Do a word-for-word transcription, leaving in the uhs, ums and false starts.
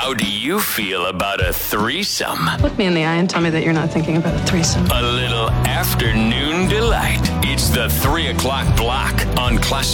How do you feel about a threesome? Look me in the eye and tell me that you're not thinking about a threesome. A little afternoon delight. It's the three o'clock block on Classic